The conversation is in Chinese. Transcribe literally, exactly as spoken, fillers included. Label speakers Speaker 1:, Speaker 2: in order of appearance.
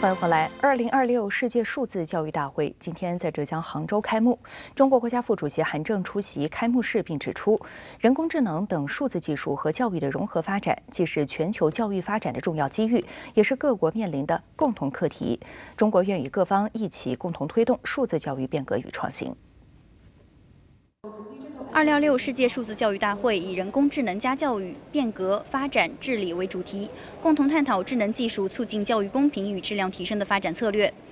Speaker 1: 欢迎回来。二零二六世界数字教育大会今天在浙江杭州开幕，中国国家副主席韩正出席开幕式，并指出，人工智能等数字技术和教育的融合发展，既是全球教育发展的重要机遇，也是各国面临的共同课题。中国愿与各方一起共同推动数字教育变革与创新。
Speaker 2: 二零二六世界数字教育大会以人工智能加教育变革发展治理为主题，共同探讨智能技术促进教育公平与质量提升的发展策略。